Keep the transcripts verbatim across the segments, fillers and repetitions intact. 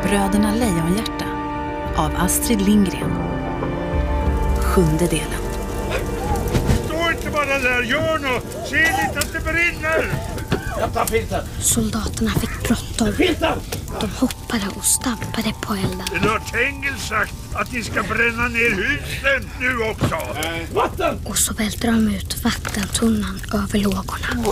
Bröderna Lejonhjärta av Astrid Lindgren. Sjunde delen. Stå inte bara där, gör något! Se lite att det brinner! Jag tar filten. Soldaterna fick bråttom. Filten! De hoppade och stampade på elden. Det har Tengil sagt att ni ska bränna ner husen nu också. Äh, vatten! Och så välter de ut vattentunnan över lågorna.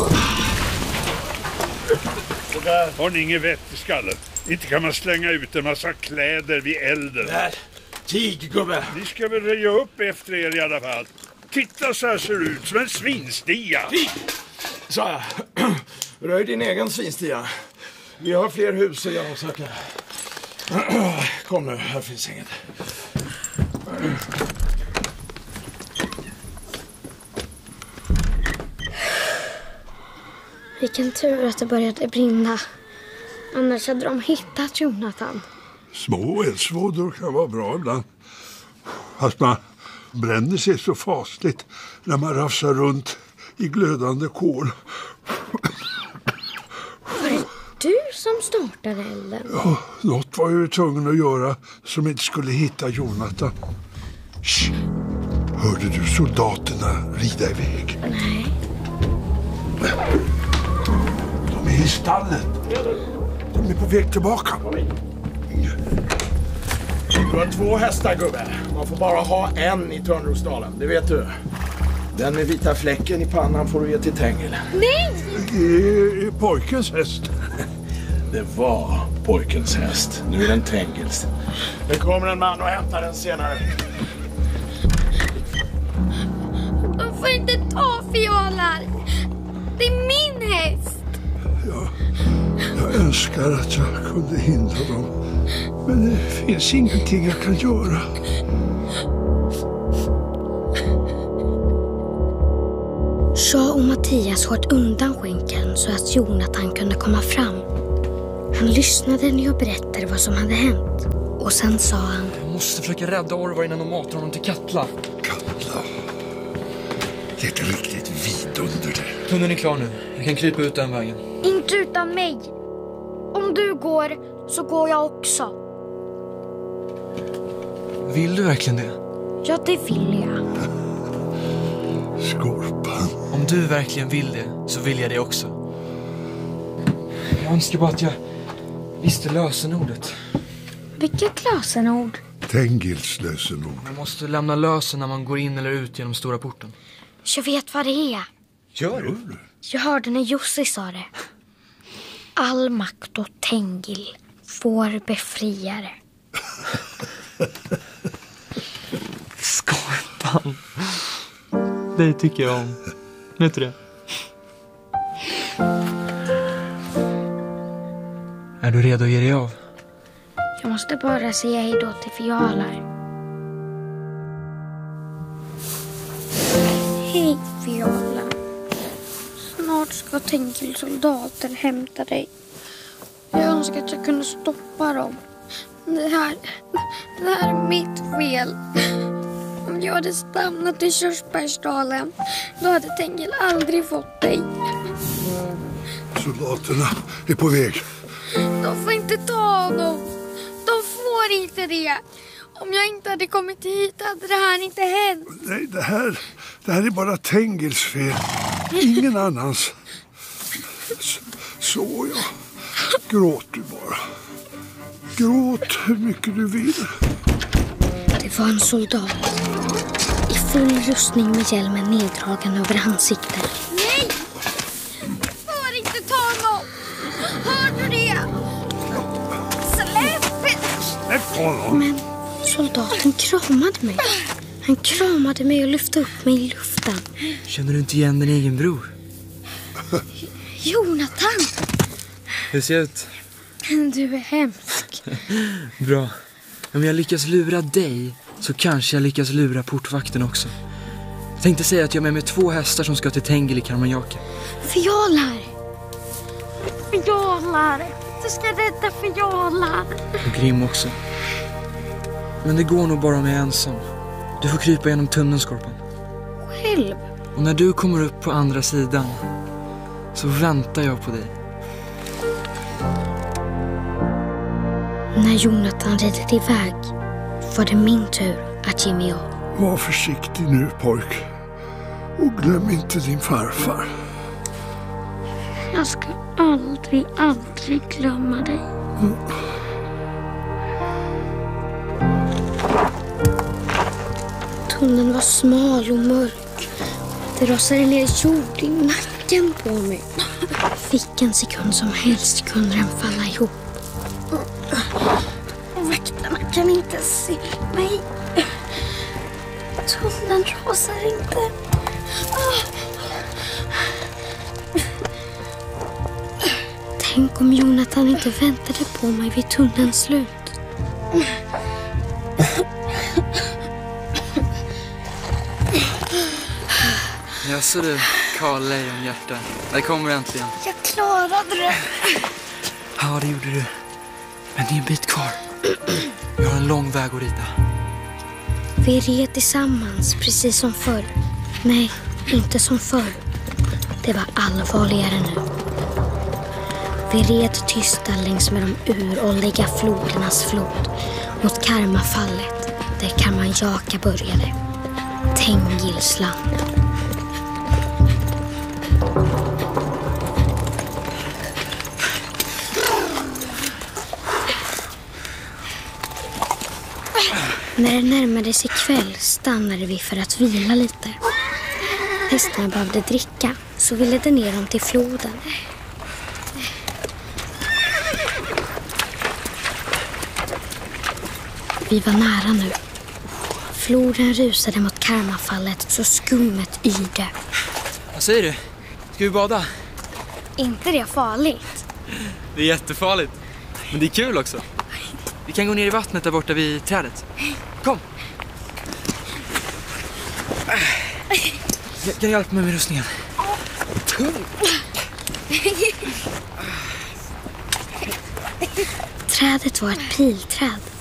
Har ni ingen vett i skallen? Inte kan man slänga ut en massa kläder vid elden. Där, tig gubbe. Ni ska väl röja upp efter er i alla fall. Titta, så här ser det ut som en svinstia. Tig! Så jag. Röj din egen svinstia. Vi har fler hus att genomsöka. Kom nu, här finns inget. Vilken tur att det började brinna. Annars hade de hittat Jonathan. Små eldsvådor kan vara bra ibland. Fast man bränner sig så fasligt när man rafsar runt i glödande kol. Var det du som startade elden? Ja, något var jag ju tvungen att göra som inte skulle hitta Jonathan. Shh. Hörde du soldaterna rida iväg? Nej. De är i stallet. De är på väg tillbaka. Du har två hästar gubbe. Man får bara ha en i Törnrosdalen, det vet du. Den med vita fläcken i pannan får du ge till Tengil. Nej! Det är pojkens häst. Det var pojkens häst. Nu är den Tengils. Det kommer en man och hämtar den senare. De får inte ta fiolar. Det är min häst. Ja, jag önskar att jag kunde hindra dem. Men det finns ingenting jag kan göra. Shaw och Mattias hårt undan skänken så att Jonathan kunde komma fram. Han lyssnade när jag berättade vad som hade hänt. Och sen sa han: Jag måste försöka rädda Orvar innan de matar honom till Katla. Katla. Det är ett riktigt vidunder där. Tunneln är klar nu. Jag kan krypa ut den vägen. Inte utan mig. Om du går så går jag också. Vill du verkligen det? Ja, det vill jag. Skorpan. Om du verkligen vill det så vill jag det också. Jag önskar bara att jag visste lösenordet. Vilket lösenord? Tengils lösenord. Man måste lämna lösen när man går in eller ut genom stora porten. Jag vet vad det är. Gör du? Jag hörde när Jussi sa det. All makt och Tengil får befriare. Skorpan. Det tycker jag om. Vet du det? Är du redo att ge dig av? Jag måste bara säga hej då till fiolar. Hej Fiola. Snart ska Tengil soldater hämta dig. Jag önskar att jag kunde stoppa dem. Det här, det här är mitt fel. Om jag hade stannat i Körsbärsdalen, då hade Tengil aldrig fått dig. Soldaterna är på väg. De får inte ta honom. De får inte det. Om jag inte hade kommit hit hade det här inte hänt. Nej, det här, det här är bara Tengils fel. Ingen annans. Så, så ja. Gråt du bara. Gråt hur mycket du vill. Det var en soldat. I full rustning med hjälmen neddragen över ansiktet. Nej! Du får inte ta honom! Hör du det? Släpp! Släpp honom! Men soldaten kramade mig. Han kramade mig och lyfte upp mig i luften. Känner du inte igen din egen bror? Jonathan! Hur ser det ut? Du är hemsk. Bra. Om jag lyckas lura dig så kanske jag lyckas lura portvakten också. Jag tänkte säga att jag är med, med två hästar som ska till Tengil i Karmanjaka. Fiolar! Fiolar! Du ska rädda fiolar! Och Grim också. Men det går nog bara om jag är ensam. Du får krypa genom tunneln, Skorpan. Själv? Och när du kommer upp på andra sidan så väntar jag på dig. När Jonathan ridit iväg var det min tur att ge mig av. Var försiktig nu, pojk. Och glöm inte din farfar. Jag ska aldrig, aldrig glömma dig. Mm. Tunneln var smal och mörk. Det rasade ner jord i nacken på mig. Vilken sekund som helst kunde den falla ihop. Vakterna kan inte se mig. Tunneln rasar inte. Tänk om Jonathan inte väntade på mig vid tunnelns slut. Ja, så du, Karl Lejonhjärta. Där kommer äntligen. Jag klarade det. Ja, det gjorde du. Men det är en bit kvar. Vi har en lång väg att rida. Vi red tillsammans, precis som förr. Nej, inte som förr. Det var allvarligare nu. Vi red tysta längs med de uråldriga flodernas flod mot Karmafallet, där Karmanjaka började. Tengilsland. När det närmade sig kväll stannade vi för att vila lite. Hästarna behövde dricka, så vi ledde ner dem till floden. Vi var nära nu. Floden rusade mot Karmafallet så skummet yrde. Vad säger du? Ska vi bada? Inte det farligt? Det är jättefarligt. Men det är kul också. Vi kan gå ner i vattnet där borta vid trädet. Kom! Jag kan hjälpa mig med rustningen. Trädet var ett pilträd.